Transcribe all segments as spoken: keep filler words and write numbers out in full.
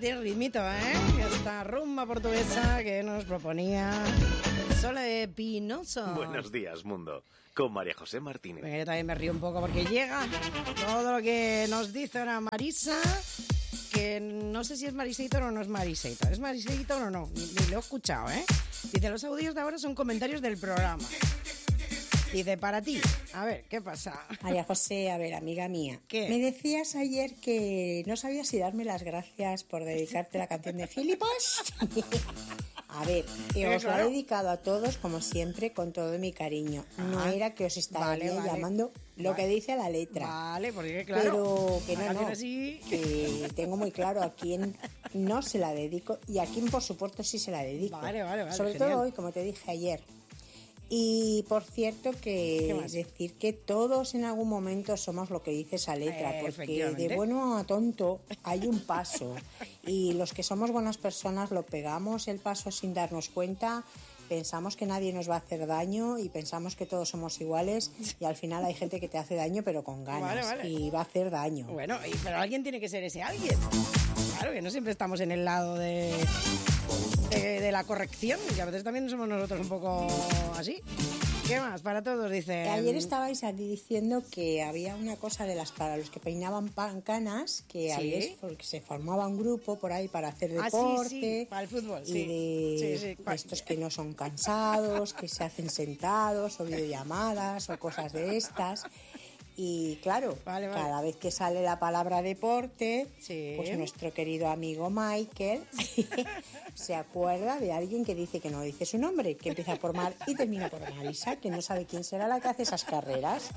tiene ritmito, ¿eh? Esta rumba portuguesa que nos proponía Sole Pinoso. Buenos días, mundo. Con María José Martínez. Bueno, yo también me río un poco porque llega todo lo que nos dice ahora Marisa, que no sé si es Marisator o no es Marisator. ¿Es Marisator o no? Ni, ni lo he escuchado, ¿eh? Dice, los audios de ahora son comentarios del programa. Dice, para ti, a ver, ¿qué pasa? María José, a ver, amiga mía. ¿Qué? Me decías ayer que no sabías si darme las gracias por dedicarte la canción de Gilipollas. A ver, que os claro. la he dedicado a todos, como siempre, con todo mi cariño. No Ah, era que os estaba vale, vale. llamando lo Vale. que dice la letra. Vale, porque claro, Pero que la no, canción no, así... que tengo muy claro a quién no se la dedico y a quién, por supuesto, sí se la dedico. Vale, vale, vale, Sobre genial. todo hoy, como te dije ayer. Y por cierto ¿Qué que más? decir que todos en algún momento somos lo que dice esa letra, Eh, porque efectivamente. de bueno a tonto hay un paso y los que somos buenas personas lo pegamos el paso sin darnos cuenta, pensamos que nadie nos va a hacer daño y pensamos que todos somos iguales y al final hay gente que te hace daño pero con ganas Vale, vale. y va a hacer daño. Bueno, y- pero alguien tiene que ser ese alguien. Claro, que no siempre estamos en el lado de, de, de la corrección, y a veces también somos nosotros un poco así. ¿Qué más? Para todos, dice... Ayer estabais aquí diciendo que había una cosa de las para los que peinaban pan- canas, que Sí. había, porque se formaba un grupo por ahí para hacer Ah, sí, deporte, sí, para el fútbol, y sí. de, Sí, sí. de estos que no son cansados, que se hacen sentados, o videollamadas, o cosas de estas. Y claro, Vale, vale. cada vez que sale la palabra deporte, Sí. pues nuestro querido amigo Michael se acuerda de alguien que dice que no dice su nombre, que empieza por Mar y termina por Marisa, que no sabe quién será la que hace esas carreras.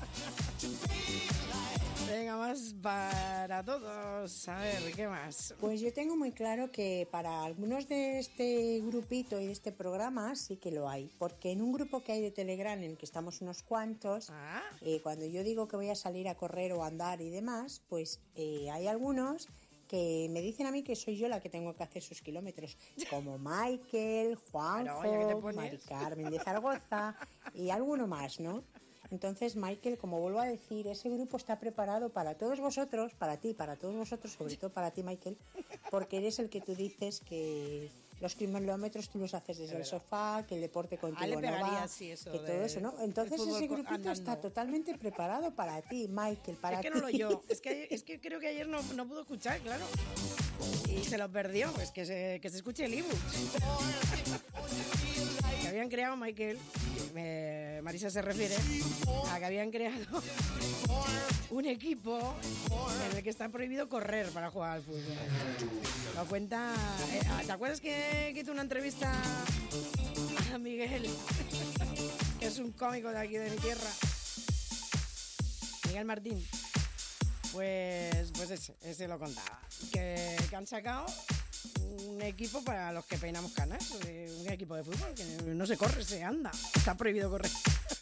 Venga, más para todos. A ver, ¿qué más? Pues yo tengo muy claro que para algunos de este grupito y de este programa sí que lo hay, porque en un grupo que hay de Telegram en el que estamos unos cuantos, Ah. eh, cuando yo digo que voy a salir a correr o a andar y demás, pues eh, hay algunos que me dicen a mí que soy yo la que tengo que hacer sus kilómetros, como Michael, Bueno, oye, ¿qué te Juanjo, pones? Mari Carmen de Zaragoza y alguno más, ¿no? Entonces, Michael, como vuelvo a decir, ese grupo está preparado para todos vosotros, para ti, para todos vosotros, sobre todo para ti, Michael, porque eres el que tú dices que los kilómetros tú los haces desde el sofá, que el deporte Ah, le contigo no pegaría va, así eso que de- todo eso, ¿no? Entonces el fútbol ese co- grupito andando. está totalmente preparado para ti, Michael, para Es que ti. no lo oyó. Es que, es que creo que ayer no, no pudo escuchar, claro. Y se lo perdió. Pues que se, que se escuche el ebook. Que habían creado, Michael, eh, Marisa se refiere, a que habían creado un equipo en el que está prohibido correr para jugar al fútbol. Lo cuenta... eh, ¿Te acuerdas que, que hizo una entrevista a Miguel, que es un cómico de aquí de mi tierra? Miguel Martín. Pues, pues ese, ese lo contaba. Que, que han sacado un equipo para los que peinamos canas. eh, Un equipo de fútbol que no se corre, se anda. Está prohibido correr.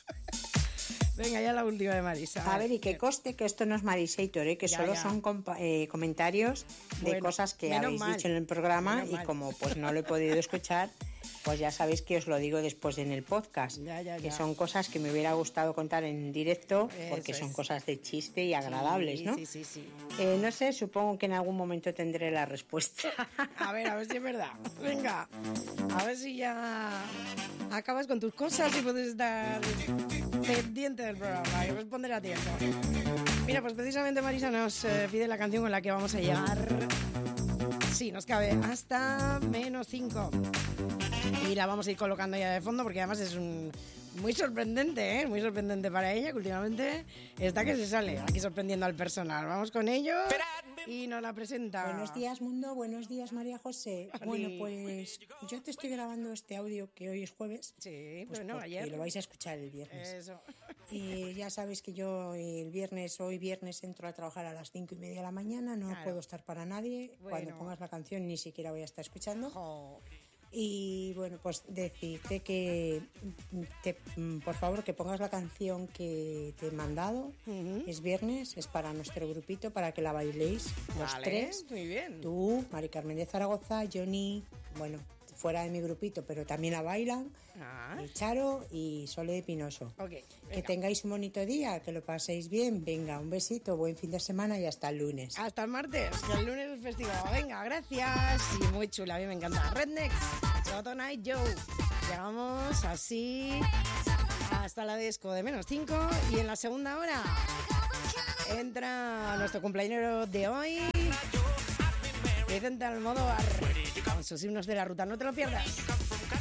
Venga, ya la última de Marisa. A ver, y que coste que esto no es Marisator, ¿eh? que Ya, solo ya. son compa- eh, comentarios de Bueno, cosas que menos habéis mal. dicho en el programa Menos y mal. como pues no lo he podido escuchar, pues ya sabéis que os lo digo después en el podcast, Ya, ya, que ya. son cosas que me hubiera gustado contar en directo porque Eso son es. cosas de chiste y agradables, Sí, ¿no? sí, sí, sí. Eh, no sé, supongo que en algún momento tendré la respuesta. A ver, a ver si es verdad. Venga, a ver si ya acabas con tus cosas y puedes estar pendiente del programa y responder a tiempo. Mira, pues precisamente Marisa nos eh, pide la canción con la que vamos a llegar. Sí, nos cabe hasta menos cinco. Y la vamos a ir colocando ya de fondo porque además es un muy sorprendente, ¿eh? Muy sorprendente para ella, que últimamente está que se sale aquí sorprendiendo al personal. Vamos con ello y nos la presenta. Buenos días, mundo. Buenos días, María José. Ali. Bueno, pues yo te estoy grabando este audio que hoy es jueves. Sí, pues pero no, porque ayer. lo vais a escuchar el viernes. Eso. Y ya sabéis que yo el viernes, hoy viernes, entro a trabajar a las cinco y media de la mañana. No Claro. puedo estar para nadie. Bueno. Cuando pongas la canción ni siquiera voy a estar escuchando. Jo. Y bueno, pues decirte que, te- por favor, que pongas la canción que te he mandado. Ujú. Es viernes, es para nuestro grupito, para que la bailéis los Vale, tres. muy bien. Tú, Mari Carmen de Zaragoza, Johnny, bueno, fuera de mi grupito, pero también la bailan, Ah. eh, Charo y Sole de Pinoso. Ok, Que venga. tengáis un bonito día, que lo paséis bien. Venga, un besito, buen fin de semana y hasta el lunes. Hasta el martes, que el lunes es festivo. Venga, gracias. Y muy chula, a mí me encanta. Rednex, Choto Night Joe. Llegamos así hasta la disco de menos cinco. Y en la segunda hora entra nuestro cumpleañero de hoy, Vicente Almodóvar, con sus himnos de la ruta. No te lo pierdas.